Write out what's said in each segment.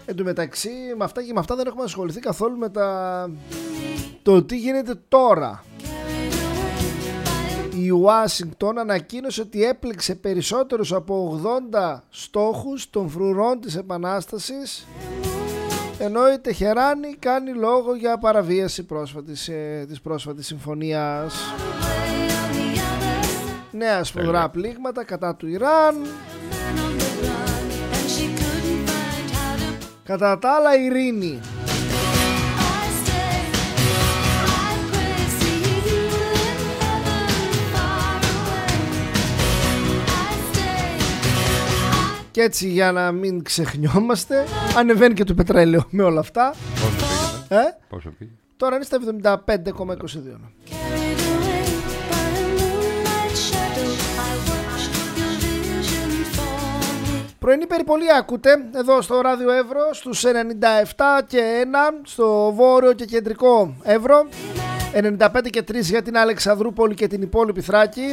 Εν τω μεταξύ, με αυτά και με αυτά δεν έχουμε ασχοληθεί καθόλου με το τι γίνεται τώρα. Η Ουάσιγκτον ανακοίνωσε ότι έπληξε περισσότερους από 80 στόχους των φρουρών της Επανάστασης, ενώ η Τεχεράνη κάνει λόγο για παραβίαση της πρόσφατης συμφωνίας. Νέα σφοδρά πλήγματα κατά του Ιράν. Κατά τα άλλα, ειρήνη. Και έτσι, για να μην ξεχνιόμαστε, ανεβαίνει και το πετρέλαιο με όλα αυτά. Πόσο πήγε? Τώρα είναι στα 75,22. Πρωινή περιπολία ακούτε εδώ στο ράδιο Εύρο στους 97 και 1 στο βόρειο και κεντρικό Εύρο, 95 και 3 για την Αλεξανδρούπολη και την υπόλοιπη Θράκη.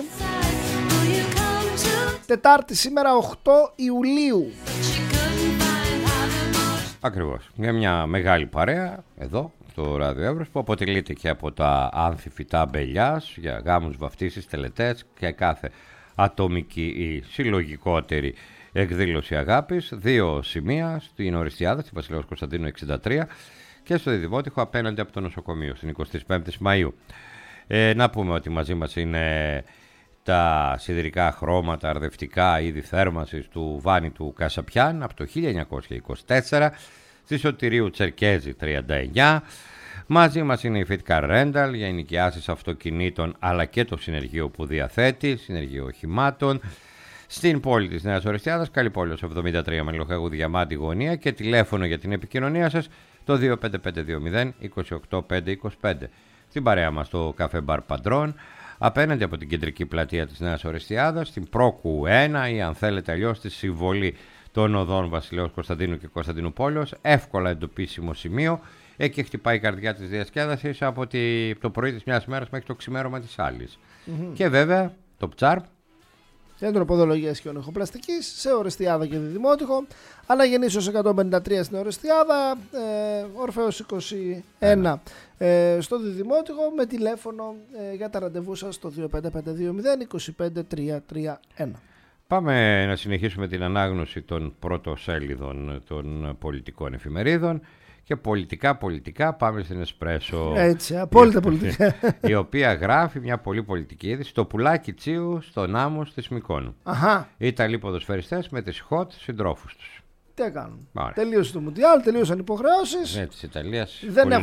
Τετάρτη σήμερα 8 Ιουλίου. Ακριβώς. Μια μεγάλη παρέα εδώ στο ράδιο Εύρος, που αποτελείται και από τα άνθη φυτά μπελιάς για γάμους, βαφτίσεις, τελετές και κάθε ατομική ή συλλογικότερη εκδήλωση αγάπης. 2 σημεία στην Οριστιάδα, στη Βασιλέως Κωνσταντίνου 63 και στο Διδημότυχο απέναντι από το νοσοκομείο στην 25η Μαΐου. Να πούμε ότι μαζί μας είναι τα σιδηρικά χρώματα αρδευτικά είδη θέρμανσης του Βάνη του Κασαπιάν από το 1924, στη Σωτηρίου Τσερκέζη 39. Μαζί μας είναι η Fitcar Rental για ενοικιάσεις αυτοκινήτων, αλλά και το συνεργείο που διαθέτει, συνεργείο οχημάτων, στην πόλη της Νέας Οριστιάδας, Καλυπόλεως 73 με Λοχαγού Διαμάντη γωνία, και τηλέφωνο για την επικοινωνία σας το 25520 28525. Στην παρέα μας το Καφέ Μπαρ Παντρών, απέναντι από την κεντρική πλατεία της Νέας Οριστιάδας, στην Πρόκου 1, ή αν θέλετε αλλιώς στη συμβολή των οδών Βασιλέως Κωνσταντίνου και Κωνσταντίνου Πόλεως, εύκολα εντοπίσιμο σημείο. Εκεί χτυπάει η καρδιά της διασκέδασης από το πρωί της μιας μέρας μέχρι το ξημέρωμα της άλλης. Και βέβαια το Pcharp, Κέντρο Ποδολογίας και Ονοχοπλαστικής σε Οριστιάδα και Διδημότυχο. Αναγεννήσεως 153 στην Οριστιάδα, Ορφέως 21 στο Διδημότυχο, με τηλέφωνο για τα ραντεβού σας στο 25520 25331. Πάμε να συνεχίσουμε την ανάγνωση των πρωτοσέλιδων των πολιτικών εφημερίδων. Και πολιτικά πάμε στην Εσπρέσο. Έτσι, απόλυτα πολιτικά. Η οποία γράφει μια πολύ πολιτική είδηση: το πουλάκι Τσίου στον άμμο της Μυκόνου. Αχα. Οι Ιταλοί ποδοσφαιριστές με τις hot συντρόφους τους. Τι έκαναν? Τελείωσε το Μουντιάλ, τελείωσαν υποχρεώσεις. Ναι, της Ιταλίας.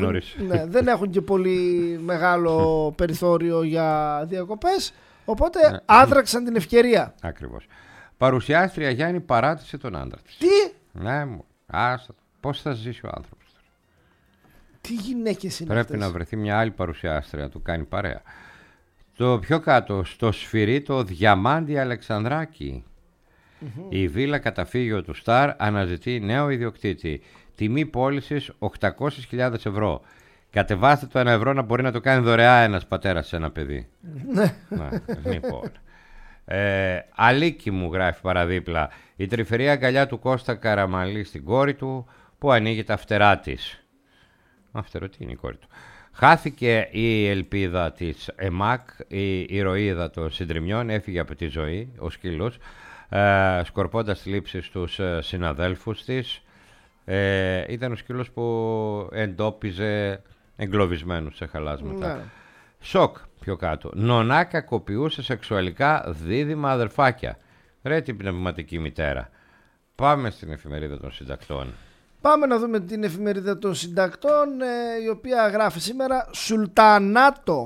Δεν έχουν και πολύ μεγάλο περιθώριο για διακοπές. Οπότε άδραξαν την ευκαιρία. Ακριβώς. Παρουσιάστρια Γιάννη παράτησε τον άντρα της. Τι? Ναι, μου. Άστα. Πώς θα ζήσει ο άνθρωπος? Τι γυναίκες είναι Πρέπει αυτές? να βρεθεί μια άλλη παρουσιάστρια να του κάνει παρέα. Το πιο κάτω, στο Σφυρίτο Διαμάντη Αλεξανδράκη. Η βίλα καταφύγιο του Σταρ αναζητεί νέο ιδιοκτήτη. Τιμή πώλησης 800.000 ευρώ. Κατεβάστε το 1 ευρώ να μπορεί να το κάνει δωρεά ένας πατέρας σε ένα παιδί. Ναι. Λοιπόν. Αλίκη μου, γράφει παραδίπλα, η τρυφερή αγκαλιά του Κώστα Καραμαλή στην κόρη του, που ανοίγει τα φτερά της. Φτερωτή είναι η κόρη του. Χάθηκε η ελπίδα της ΕΜΑΚ, η ηρωίδα των συντριμιών, έφυγε από τη ζωή, ο σκύλος, σκορπώντας τη λήψη στους συναδέλφους της. Ήταν ο σκύλος που εντόπιζε εγκλωβισμένους σε χαλάσματα. Ναι. Σοκ πιο κάτω. Νονά κακοποιούσε σεξουαλικά δίδυμα αδερφάκια. Ρε την πνευματική μητέρα. Πάμε στην εφημερίδα των συντακτών. Πάμε να δούμε την εφημερίδα των συντακτών, η οποία γράφει σήμερα Σουλτανάτο.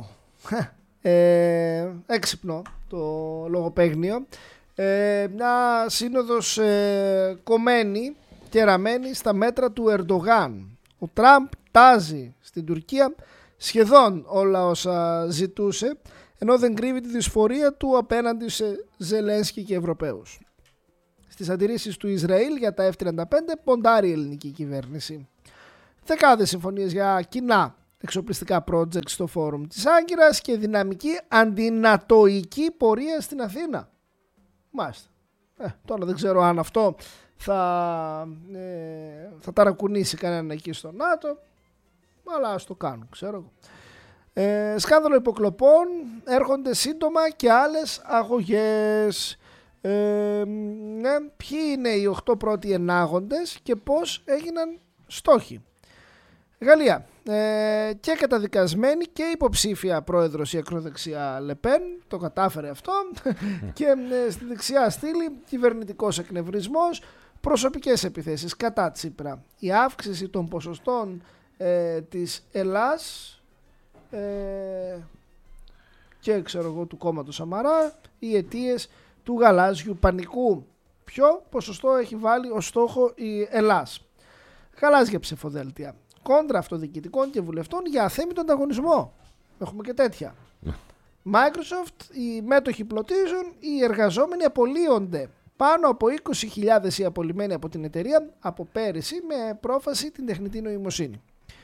Έξυπνο το λογοπαίγνιο. Μια σύνοδος κομμένη και ραμμένη στα μέτρα του Ερντογάν. Ο Τραμπ τάζει στην Τουρκία σχεδόν όλα όσα ζητούσε, ενώ δεν κρύβει τη δυσφορία του απέναντι σε Ζελένσκι και Ευρωπαίους. Στις αντιρρήσεις του Ισραήλ για τα F-35 ποντάρει η ελληνική κυβέρνηση. Δεκάδες συμφωνίες για κοινά εξοπλιστικά project στο φόρουμ της Άγκυρας και δυναμική αντινατοϊκή πορεία στην Αθήνα. Μάλιστα. Τώρα δεν ξέρω αν αυτό θα ταρακουνήσει κανέναν εκεί στο ΝΑΤΟ, αλλά ας το κάνουν, ξέρω εγώ. Σκάνδαλο υποκλοπών, έρχονται σύντομα και άλλες αγωγές. Ναι, ποιοι είναι οι 8 πρώτοι ενάγοντες και πώς έγιναν στόχοι. Γαλλία, και καταδικασμένη και υποψήφια πρόεδρος η ακροδεξιά Λεπέν, το κατάφερε αυτό, και στη δεξιά στήλη κυβερνητικός εκνευρισμός, προσωπικές επιθέσεις κατά Τσίπρα, η αύξηση των ποσοστών της Ελλάς και ξέρω εγώ του κόμματος Σαμαρά, οι αιτίες του γαλάζιου πανικού. Ποιο ποσοστό έχει βάλει ως στόχο η Ελλάς? Γαλάζια ψηφοδέλτια, κόντρα αυτοδιοικητικών και βουλευτών για αθέμητο ανταγωνισμό. Έχουμε και τέτοια. Microsoft, οι μέτοχοι πλωτίζουν, οι εργαζόμενοι απολύονται. Πάνω από 20.000 οι απολυμμένοι από την εταιρεία από πέρυσι με πρόφαση την τεχνητή νοημοσύνη.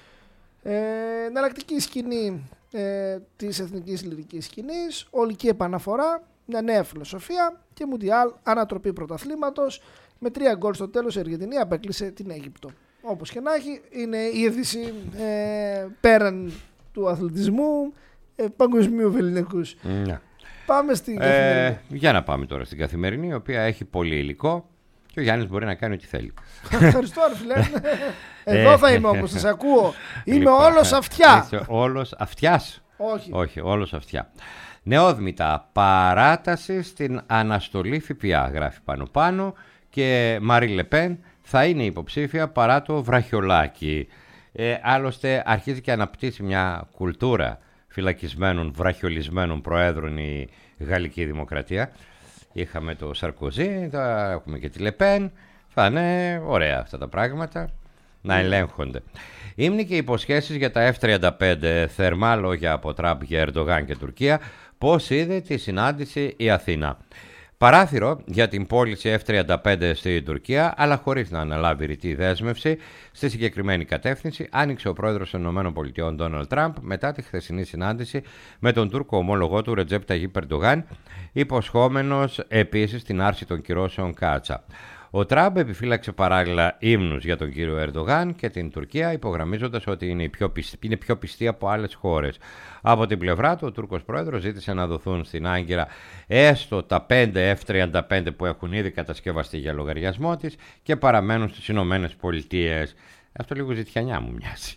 Εναλλακτική σκηνή της εθνικής λυρικής σκηνής, ολική επαναφορά, μια νέα φιλοσοφία και Μουντιάλ, ανατροπή πρωταθλήματος. Με 3 γκολ στο τέλος η Αργεντινή απέκλεισε την Αίγυπτο. Όπως και να έχει, είναι η είδηση πέραν του αθλητισμού, παγκοσμίου βεληνικούς. Ναι. Πάμε στην καθημερινή. Για να πάμε τώρα στην καθημερινή, η οποία έχει πολύ υλικό και ο Γιάννης μπορεί να κάνει ό,τι θέλει. Ευχαριστώ, ρε φίλε. Εδώ θα είμαι όμως, σας ακούω. Είμαι λοιπόν, όλος αυτιά. Όλος αυτιάς. Όχι, όλος αυτιά. Νεόδμητα, παράταση στην αναστολή ΦΠΑ, γράφει πάνω και Μαρί Λεπέν θα είναι υποψήφια παρά το βραχιολάκι. Άλλωστε αρχίζει και αναπτύσσει μια κουλτούρα φυλακισμένων, βραχιολισμένων προέδρων η Γαλλική Δημοκρατία. Είχαμε το Σαρκοζή, θα έχουμε και τη Λεπέν. Θα είναι ωραία αυτά τα πράγματα να ελέγχονται. Ύμνοι και υποσχέσεις για τα F-35, θερμά λόγια από Τραμπ για Ερντογάν και Τουρκία. Πώς είδε τη συνάντηση η Αθήνα? Παράθυρο για την πώληση F-35 στην Τουρκία, αλλά χωρίς να αναλάβει ρητή δέσμευση στη συγκεκριμένη κατεύθυνση, άνοιξε ο πρόεδρος των ΗΠΑ Ντόναλντ Τραμπ μετά τη χθεσινή συνάντηση με τον Τούρκο ομόλογό του Ρετζέπ Ταγίπ Ερντογάν, υποσχόμενος επίσης την άρση των κυρώσεων Κάτσα. Ο Τραμπ επιφύλαξε παράλληλα ύμνους για τον κύριο Ερντογάν και την Τουρκία, υπογραμμίζοντας ότι είναι πιο πιστή από άλλες χώρες. Από την πλευρά του, ο Τούρκος πρόεδρος ζήτησε να δοθούν στην Άγκυρα έστω τα 5 F-35 που έχουν ήδη κατασκευαστεί για λογαριασμό της και παραμένουν στις Ηνωμένες Πολιτείες. Αυτό λίγο ζητιανιά μου μοιάζει.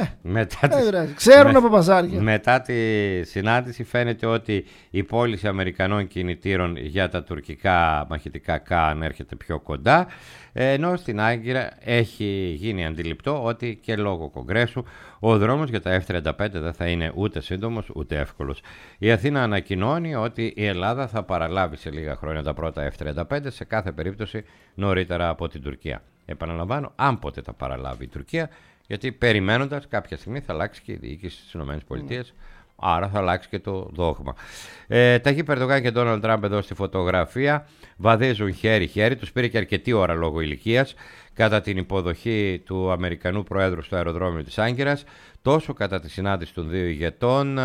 Ξέρουν από παζάρια. Μετά τη συνάντηση φαίνεται ότι η πώληση αμερικανών κινητήρων για τα τουρκικά μαχητικά ΚΑΝ έρχεται πιο κοντά, ενώ στην Άγκυρα έχει γίνει αντιληπτό ότι και λόγω Κογκρέσου ο δρόμος για τα F-35 δεν θα είναι ούτε σύντομος ούτε εύκολος. Η Αθήνα ανακοινώνει ότι η Ελλάδα θα παραλάβει σε λίγα χρόνια τα πρώτα F-35, σε κάθε περίπτωση νωρίτερα από την Τουρκία. Επαναλαμβάνω, αν ποτέ τα παραλάβει η Τουρκία, γιατί περιμένοντας κάποια στιγμή θα αλλάξει και η διοίκηση στις ΗΠΑ, άρα θα αλλάξει και το δόγμα. Ταγίπ Ερντογάν και Ντόναλντ Τραμπ εδώ στη φωτογραφία βαδίζουν χέρι-χέρι, τους πήρε και αρκετή ώρα λόγω ηλικίας κατά την υποδοχή του Αμερικανού Προέδρου στο αεροδρόμιο της Άγκυρας, τόσο κατά τη συνάντηση των δύο ηγετών,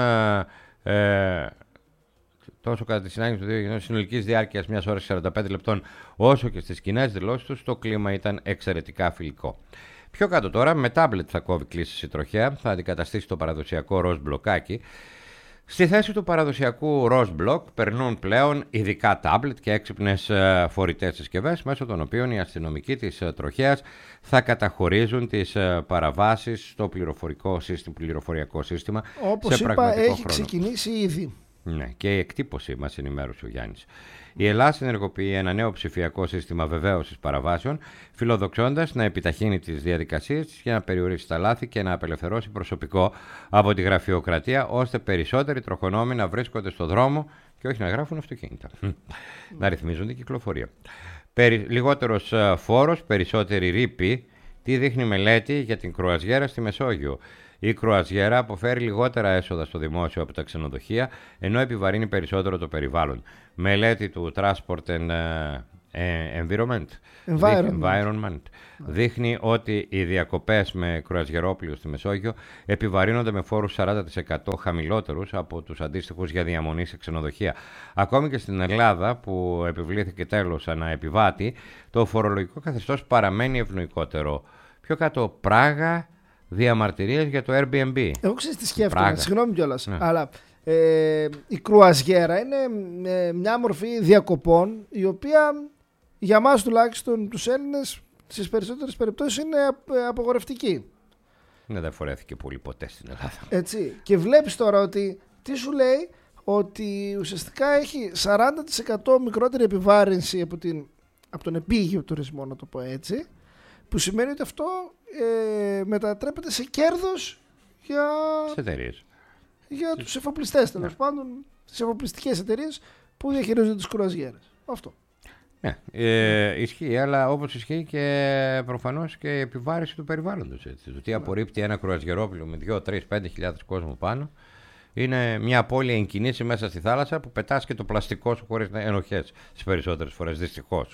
συνολικής διάρκειας 1 ώρα 45 λεπτών, όσο και στις κοινές δηλώσεις τους, το κλίμα ήταν εξαιρετικά φιλικό. Πιο κάτω τώρα, με τάμπλετ θα κόβει κλήσεις η τροχέα, θα αντικαταστήσει το παραδοσιακό ροζ μπλοκάκι. Στη θέση του παραδοσιακού ροζ μπλοκ περνούν πλέον ειδικά τάμπλετ και έξυπνες φορητές συσκευές, μέσω των οποίων οι αστυνομικοί της τροχέας θα καταχωρίζουν τις παραβάσεις στο πληροφοριακό σύστημα. Όπως σε είπα, πραγματικό έχει χρόνο. ξεκινήσει ήδη. Ναι, και η εκτύπωση μας ενημέρωσε ο Γιάννης. Η Ελλάδα ενεργοποιεί ένα νέο ψηφιακό σύστημα βεβαίωσης παραβάσεων, φιλοδοξώντας να επιταχύνει τις διαδικασίες της για να περιορίσει τα λάθη και να απελευθερώσει προσωπικό από τη γραφειοκρατία, ώστε περισσότεροι τροχονόμοι να βρίσκονται στο δρόμο και όχι να γράφουν αυτοκίνητα. Να ρυθμίζουν την κυκλοφορία. Λιγότερος φόρος, περισσότερη ρήπη. Τι δείχνει μελέτη για την κρουαζιέρα στη Μεσόγειο? Η κρουαζιέρα αποφέρει λιγότερα έσοδα στο δημόσιο από τα ξενοδοχεία, ενώ επιβαρύνει περισσότερο το περιβάλλον. Μελέτη του Transport and Environment. Δείχνει ότι οι διακοπές με κρουαζιερόπλοιο στη Μεσόγειο επιβαρύνονται με φόρους 40% χαμηλότερους από τους αντίστοιχους για διαμονή σε ξενοδοχεία. Ακόμη και στην Ελλάδα, που επιβλήθηκε τέλος ανά επιβάτη, το φορολογικό καθεστώς παραμένει ευνοϊκότερο. Πιο κάτω, Πράγα, διαμαρτυρίες για το Airbnb. Εγώ ξέρεις τι σκέφτομαι, συγγνώμη κιόλας, αλλά η κρουαζιέρα είναι μια μορφή διακοπών η οποία για μας τουλάχιστον τους Έλληνες στις περισσότερες περιπτώσεις είναι απογορευτική. Ναι, δεν φορέθηκε πολύ ποτέ στην Ελλάδα. Έτσι. Και βλέπεις τώρα ότι τι σου λέει, ότι ουσιαστικά έχει 40% μικρότερη επιβάρυνση από τον επίγειο τουρισμό, να το πω έτσι, που σημαίνει ότι αυτό μετατρέπεται σε κέρδος για εταιρείες. Για τους εφοπλιστές, τέλος πάντων, τις εφοπλιστικές εταιρείες που διαχειρίζονται τις κρουαζιέρες. Αυτό. Ναι, ισχύει, αλλά όπως ισχύει και προφανώς και η επιβάρηση του περιβάλλοντος. Έτσι. Το τι απορρίπτει ένα κρουαζιερόπλοιο με 2, 3, 5.000 κόσμο πάνω, είναι μια πόλη εν κινήσει μέσα στη θάλασσα που πετάς και το πλαστικό σου χωρίς ενοχές τις περισσότερες φορές, δυστυχώς.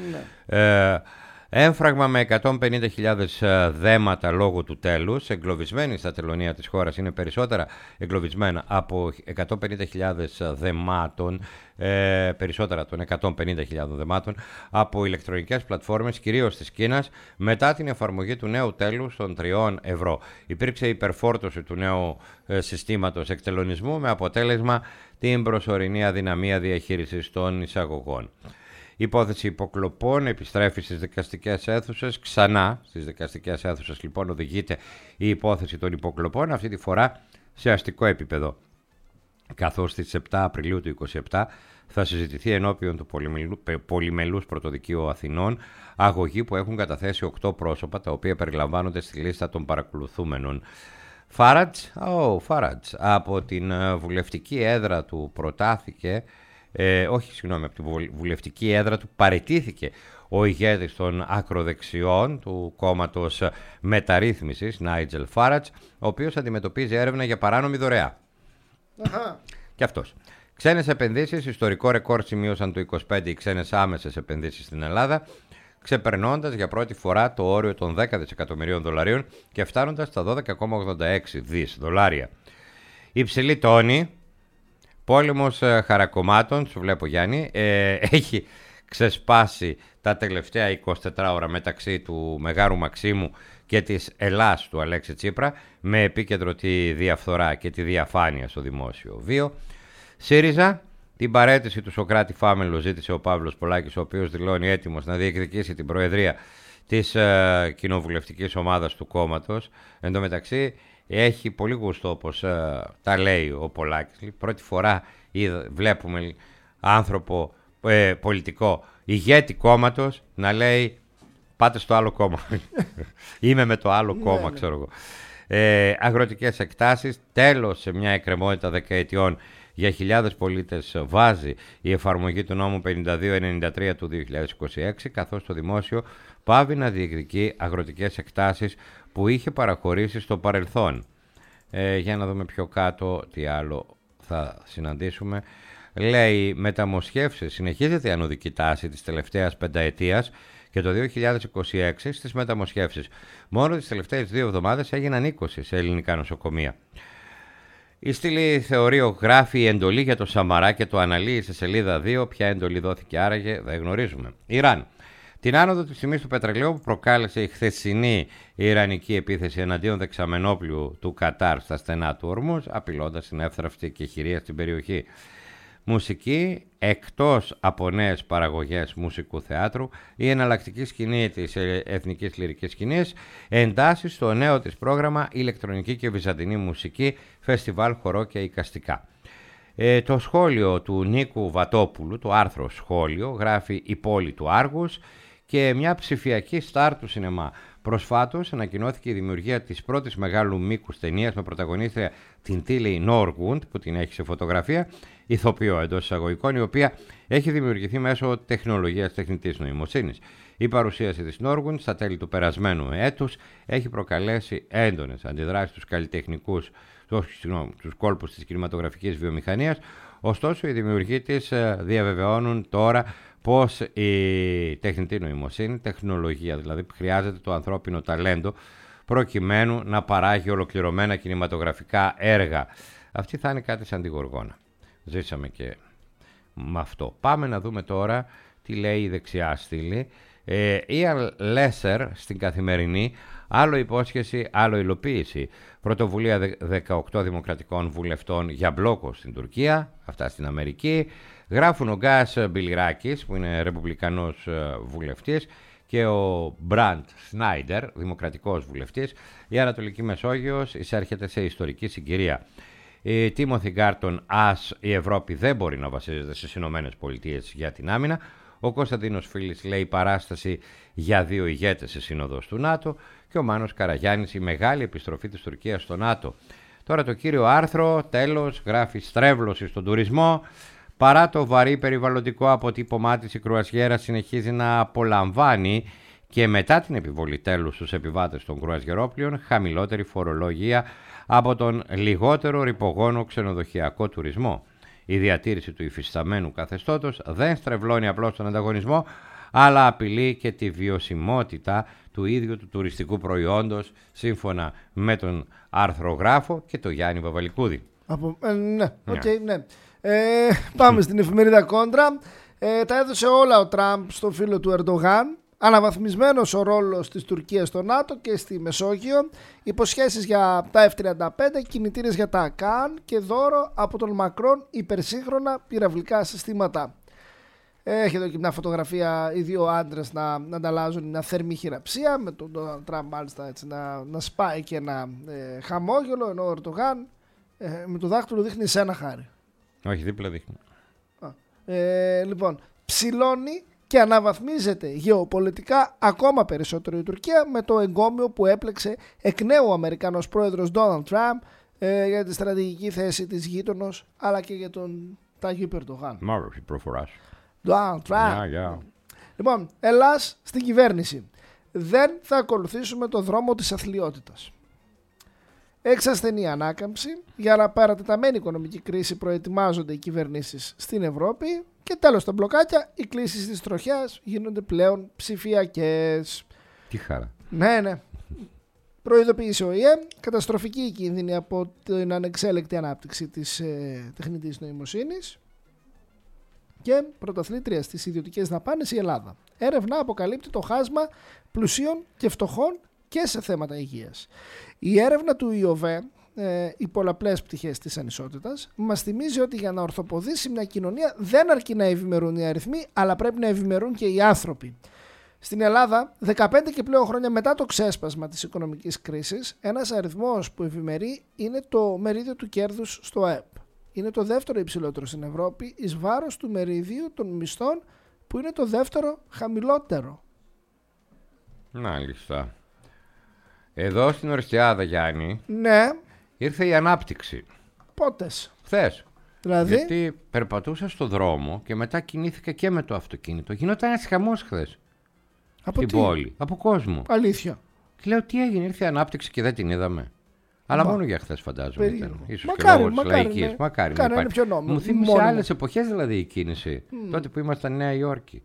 Ναι. Έμφραγμα με 150.000 δέματα λόγω του τέλους. Εγκλωβισμένοι στα τελωνεία της χώρας είναι περισσότερα εγκλωβισμένα από 150.000 δεμάτων, περισσότερα των 150.000 δεμάτων από ηλεκτρονικές πλατφόρμες, κυρίως της Κίνας, μετά την εφαρμογή του νέου τέλους των 3 ευρώ. Υπήρξε υπερφόρτωση του νέου συστήματος εκτελονισμού με αποτέλεσμα την προσωρινή αδυναμία διαχείρισης των εισαγωγών. Η υπόθεση υποκλοπών επιστρέφει στις δικαστικές αίθουσες. Ξανά στις δικαστικές αίθουσες λοιπόν οδηγείται η υπόθεση των υποκλοπών, αυτή τη φορά σε αστικό επίπεδο. Καθώς στις 7 Απριλίου του 2027 θα συζητηθεί ενώπιον του Πολυμελούς Πρωτοδικείου Αθηνών αγωγή που έχουν καταθέσει 8 πρόσωπα, τα οποία περιλαμβάνονται στη λίστα των παρακολουθούμενων. Φάρατζ από την βουλευτική έδρα του προτάθηκε. Από την βουλευτική έδρα του παραιτήθηκε ο ηγέτης των ακροδεξιών του κόμματος μεταρρύθμισης, Νάιτζελ Φάρατζ, ο οποίος αντιμετωπίζει έρευνα για παράνομη δωρεά. Και αυτός. Ξένες επενδύσεις, ιστορικό ρεκόρ σημείωσαν το 25 οι ξένες άμεσες επενδύσεις στην Ελλάδα, ξεπερνώντας για πρώτη φορά το όριο των 10 δισεκατομμυρίων δολαρίων και φτάνοντας στα 12,86 δις δολάρια. Υψηλή τόνη. Πόλεμος χαρακομμάτων, σου βλέπω Γιάννη, έχει ξεσπάσει τα τελευταία 24 ώρα μεταξύ του Μεγάρου Μαξίμου και της Ελλάς του Αλέξη Τσίπρα, με επίκεντρο τη διαφθορά και τη διαφάνεια στο δημόσιο βίο. ΣΥΡΙΖΑ, την παραίτηση του Σωκράτη Φάμελο ζήτησε ο Παύλος Πολάκης, ο οποίος δηλώνει έτοιμος να διεκδικήσει την προεδρία της κοινοβουλευτικής ομάδας του κόμματος. Εν τω μεταξύ, έχει πολύ γούστο, όπως τα λέει ο Πολάκης. Πρώτη φορά βλέπουμε άνθρωπο πολιτικό, ηγέτη κόμματος, να λέει πάτε στο άλλο κόμμα. Είμαι με το άλλο κόμμα, ξέρω εγώ. Αγροτικές εκτάσεις, τέλος σε μια εκκρεμότητα δεκαετιών για χιλιάδες πολίτες βάζει η εφαρμογή του νόμου 5293 του 2026, καθώς το δημόσιο πάβει να διεκδικεί αγροτικές εκτάσεις που είχε παραχωρήσει στο παρελθόν. Για να δούμε πιο κάτω τι άλλο θα συναντήσουμε. Λέει, μεταμοσχεύσεις. Συνεχίζεται η ανωδική τάση της τελευταίας πενταετίας και το 2026 στις μεταμοσχεύσεις. Μόνο τις τελευταίες 2 εβδομάδες έγιναν 20 σε ελληνικά νοσοκομεία. Η στήλη θεωρείο γράφει εντολή για το Σαμαρά και το αναλύει σε σελίδα 2. Ποια εντολή δόθηκε άραγε δεν γνωρίζουμε. Ιράν. Την άνοδο της τιμής του πετρελαίου που προκάλεσε η χθεσινή ιρανική επίθεση εναντίον δεξαμενόπλου του Κατάρ στα στενά του Ορμούζ, απειλώντας την εύθραυστη εκεχηρία στην περιοχή. Μουσική, εκτός από νέες παραγωγές μουσικού θεάτρου, η εναλλακτική σκηνή της Εθνικής Λυρικής Σκηνής εντάσσει στο νέο της πρόγραμμα ηλεκτρονική και βυζαντινή μουσική, φεστιβάλ, χορό και εικαστικά. Το σχόλιο του Νίκου Βατόπουλου, το άρθρο σχόλιο, γράφει «Η πόλη του Άργους» και μια ψηφιακή στάρ του σινεμά. Προσφάτως ανακοινώθηκε η δημιουργία της πρώτης μεγάλου μήκους ταινίας με πρωταγωνίστρια την Τίλεϊ Νόργουντ, που την έχει σε φωτογραφία, ηθοποιό εντός εισαγωγικών, η οποία έχει δημιουργηθεί μέσω τεχνολογίας τεχνητής νοημοσύνης. Η παρουσίαση της Νόργουντ στα τέλη του περασμένου έτους έχει προκαλέσει έντονες αντιδράσεις στους καλλιτεχνικούς, τους κόλπους της κινηματογραφικής βιομηχανίας, Ωστόσο, οι δημιουργοί της διαβεβαιώνουν τώρα πως η τεχνητή νοημοσύνη, τεχνολογία δηλαδή, χρειάζεται το ανθρώπινο ταλέντο προκειμένου να παράγει ολοκληρωμένα κινηματογραφικά έργα. Αυτή θα είναι κάτι σαν τη Γοργόνα. Ζήσαμε και με αυτό. Πάμε να δούμε τώρα τι λέει η δεξιά στήλη. Ιαν Λέσσερ στην Καθημερινή, άλλο υπόσχεση, άλλο υλοποίηση. Πρωτοβουλία 18 δημοκρατικών βουλευτών για μπλόκο στην Τουρκία, αυτά στην Αμερική. Γράφουν ο Γκάς Μπιλιράκης, που είναι ρεπουμπλικανός βουλευτής, και ο Μπραντ Σνάιντερ, δημοκρατικός βουλευτής. Η Ανατολική Μεσόγειος εισέρχεται σε ιστορική συγκυρία. Η Τίμοθι Γκάρτον, η Ευρώπη δεν μπορεί να βασίζεται στις Ηνωμένες Πολιτείες για την άμυνα. Ο Κωνσταντίνος Φίλης λέει παράσταση για 2 ηγέτες σε σύνοδος του ΝΑΤΟ. Και ο Μάνος Καραγιάννης, η μεγάλη επιστροφή της Τουρκίας στο ΝΑΤΟ. Τώρα το κύριο άρθρο, τέλος, γράφει στρέβλωση στον τουρισμό. Παρά το βαρύ περιβαλλοντικό αποτύπωμά της, η κρουαζιέρα συνεχίζει να απολαμβάνει και μετά την επιβολή τέλους στους επιβάτες των κρουαζιερόπλοιων χαμηλότερη φορολογία από τον λιγότερο ρυπογόνο ξενοδοχειακό τουρισμό. Η διατήρηση του υφισταμένου καθεστώτος δεν στρεβλώνει απλώς τον ανταγωνισμό, αλλά απειλεί και τη βιωσιμότητα του ίδιου του τουριστικού προϊόντος, σύμφωνα με τον αρθρογράφο και τον Γιάννη Βαβαλικούδη. Ναι. Πάμε στην εφημερίδα Κόντρα. Τα έδωσε όλα ο Τραμπ στο φίλο του Ερντογάν. Αναβαθμισμένος ο ρόλος της Τουρκίας στο ΝΑΤΟ και στη Μεσόγειο. Υποσχέσεις για τα F-35, κινητήρες για τα ΑΚΑΝ και δώρο από τον Μακρόν υπερσύγχρονα πυραυλικά συστήματα. Έχει εδώ και μια φωτογραφία οι δύο άντρες να ανταλλάζουν μια θερμή χειραψία, με τον Τραμπ μάλιστα έτσι να σπάει και ένα χαμόγελο, ενώ ο Ερντογάν με το δάχτυλο δείχνει σε ένα χάρι. Όχι, δίπλα δείχνει. Λοιπόν, ψηλώνει και αναβαθμίζεται γεωπολιτικά ακόμα περισσότερο η Τουρκία με το εγκόμιο που έπλεξε εκ νέου ο Αμερικανός πρόεδρος Ντόναλντ Τραμπ για τη στρατηγική θέση της γείτονος, αλλά και για τον Ταγίπ Ερντογάν. Μαύρος προφοράς. Ντόναλντ Τραμπ. Λοιπόν, Ελλάς στην κυβέρνηση. Δεν θα ακολουθήσουμε το δρόμο της αθλιότητας. Εξασθενή ανάκαμψη, για να παρατεταμένη οικονομική κρίση προετοιμάζονται οι κυβερνήσεις στην Ευρώπη και τέλος τα μπλοκάκια, οι κλήσεις της τροχιάς γίνονται πλέον ψηφιακές. Τι χαρά. Ναι. Προειδοποίησε ο ΙΕ, καταστροφική η κίνδυνη από την ανεξέλεκτη ανάπτυξη της τεχνητής νοημοσύνης και πρωταθλήτρια στις ιδιωτικές δαπάνες η Ελλάδα. Έρευνα αποκαλύπτει το χάσμα πλουσίων και φτωχών και σε θέματα υγείας. Η έρευνα του ΙΟΒΕ, οι πολλαπλές πτυχές της ανισότητας, μας θυμίζει ότι για να ορθοποδήσει μια κοινωνία δεν αρκεί να ευημερούν οι αριθμοί, αλλά πρέπει να ευημερούν και οι άνθρωποι. Στην Ελλάδα, 15 και πλέον χρόνια μετά το ξέσπασμα της οικονομικής κρίσης, ένας αριθμός που ευημερεί είναι το μερίδιο του κέρδους στο ΑΕΠ. Είναι το δεύτερο υψηλότερο στην Ευρώπη, εις βάρος του μεριδίου των μισθών, που είναι το δεύτερο χαμηλότερο. Μάλιστα. Εδώ στην Ορεστιάδα, Γιάννη, ναι, ήρθε η ανάπτυξη. Πότες? Χθες. Δηλαδή? Γιατί περπατούσα στο δρόμο και μετά κινήθηκα και με το αυτοκίνητο. Γινόταν ένας χαμός χθες. Από στην πόλη. Από κόσμο. Αλήθεια. Και λέω, τι έγινε, ήρθε η ανάπτυξη και δεν την είδαμε. Αλλά μόνο για χθες φαντάζομαι ήταν. Ίσως μακάρι, και λόγω της λαϊκής. Ναι. Μακάρι να είναι πιο νόμιμο. Μου θύμισε άλλες εποχές δηλαδή η κίνηση. Τότε που ήμασταν Νέα Υόρκη.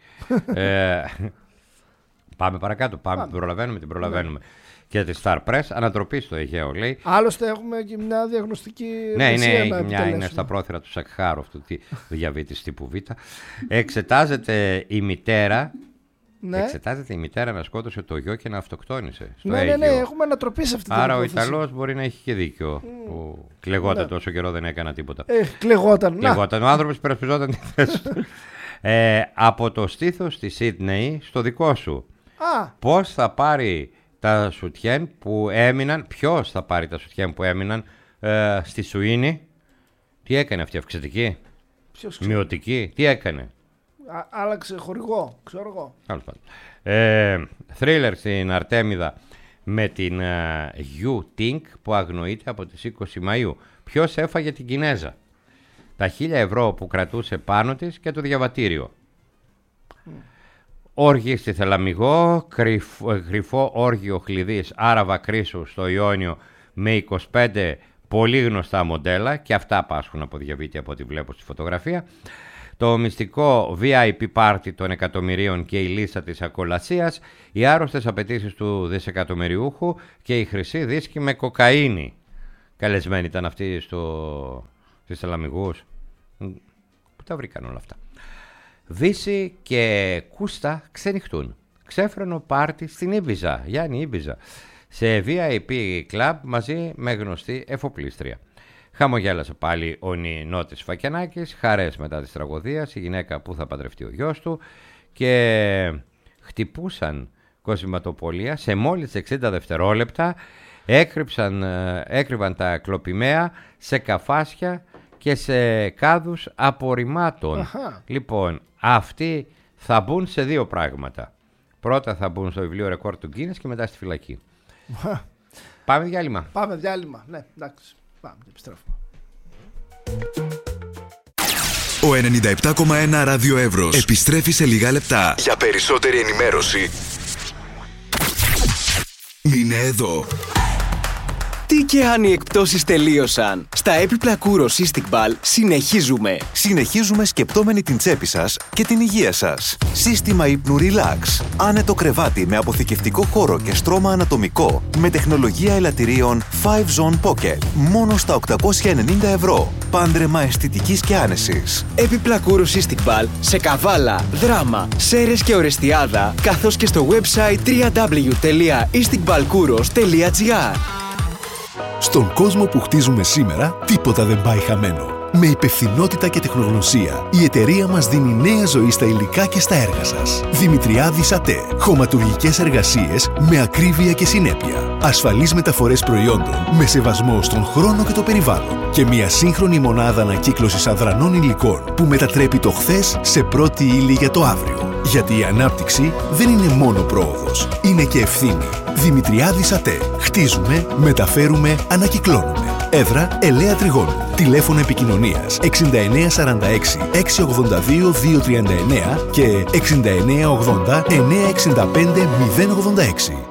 Πάμε παρακάτω. Πάμε. Την προλαβαίνουμε. Και τη Star Press, ανατροπή στο Αιγαίο λέει. Άλλωστε έχουμε και μια διαγνωστική. Ναι, είναι στα πρόθυρα του Σακχάρου αυτό το διαβήτης τύπου Β. Εξετάζεται η μητέρα. Ναι. Εξετάζεται η μητέρα να σκότωσε το γιο και να αυτοκτόνησε. Ναι, έχουμε ανατροπή σε αυτή την άρα ο Ιταλός μπορεί να έχει και δίκιο. Κλεγόταν τόσο καιρό, δεν έκανα τίποτα. Κλεγόταν. Ο άνθρωπος υπερασπιζόταν τη θέση του. Από το στήθος της Σίδνεϊ στο δικό σου. Πώς θα πάρει τα σουτιέν που έμειναν, ποιος θα πάρει τα σουτιέν που έμειναν στη Σουίνη? Τι έκανε αυτή, αυξητική, μειωτική, τι έκανε? Άλλαξε χορηγό, ξέρω εγώ. Θρίλερ στην Αρτέμιδα με την Yu Ting που αγνοείται από τις 20 Μαΐου. Ποιος έφαγε την Κινέζα? Τα 1.000 ευρώ που κρατούσε πάνω της και το διαβατήριο. Όργη στη Θελαμιγό, κρυφό όργιο χλειδής Άραβα Κρίσου στο Ιόνιο με 25 πολύ γνωστά μοντέλα και αυτά πάσχουν από διαβήτη από ό,τι βλέπω στη φωτογραφία. Το μυστικό VIP πάρτι των εκατομμυρίων και η λίστα της ακολασίας, οι άρρωστες απαιτήσεις του δισεκατομμυριούχου και η χρυσή δίσκη με κοκαίνη. Καλεσμένοι ήταν αυτοί στις Σαλαμιγούς. Πού τα βρήκαν όλα αυτά. Βύση και Κούστα ξενυχτούν. Ξέφρενο πάρτι στην Ήμπιζα, Γιάννη Ήμπιζα, σε VIP Club μαζί με γνωστή εφοπλίστρια. Χαμογέλασε πάλι ο Νινώτης Φακιανάκης, χαρές μετά της τραγωδίας, η γυναίκα που θα παντρευτεί ο γιος του, και χτυπούσαν κοσηματοπολία σε μόλις 60 δευτερόλεπτα, έκρυβαν τα κλοπημαία σε καφάσια και σε κάδους απορριμμάτων. Αχα. Λοιπόν, αυτοί θα μπουν σε δύο πράγματα. Πρώτα θα μπουν στο βιβλίο ρεκόρ του Γκίνες και μετά στη φυλακή. Πάμε διάλειμμα. Πάμε διάλειμμα. Ναι, εντάξει. Πάμε και επιστρέφουμε. Ο 97,1 Ράδιο Εύρος επιστρέφει σε λίγα λεπτά. Για περισσότερη ενημέρωση, μείνε εδώ. Τι και αν οι εκπτώσεις τελείωσαν. Στα έπιπλα Kouros Cystic Ball συνεχίζουμε σκεπτόμενοι την τσέπη σας και την υγεία σας. Σύστημα ύπνου Relax. Άνετο κρεβάτι με αποθηκευτικό χώρο και στρώμα ανατομικό με τεχνολογία ελαττηρίων 5 Zone Pocket. Μόνο στα 890 ευρώ. Πάντρεμα αισθητικής και άνεσης. Έπιπλα Kouros Cystic Ball σε Καβάλα, Δράμα, Σέρρες και Ορεστιάδα, καθώς και στο website www.isticballkouros.gr. Στον κόσμο που χτίζουμε σήμερα, τίποτα δεν πάει χαμένο. Με υπευθυνότητα και τεχνογνωσία, η εταιρεία μας δίνει νέα ζωή στα υλικά και στα έργα σας. Δημητριάδης ΑΤΕ. Χωματουργικές εργασίες με ακρίβεια και συνέπεια. Ασφαλείς μεταφορές προϊόντων με σεβασμό στον χρόνο και το περιβάλλον. Και μια σύγχρονη μονάδα ανακύκλωσης αδρανών υλικών που μετατρέπει το χθες σε πρώτη ύλη για το αύριο. Γιατί η ανάπτυξη δεν είναι μόνο πρόοδος, είναι και ευθύνη. Δημητριάδης ΑΤΕ. Χτίζουμε, μεταφέρουμε, ανακυκλώνουμε. Έδρα Ελαία Τριγώνου. Τηλέφωνο επικοινωνίας 6946 682 239 και 6980 965 086.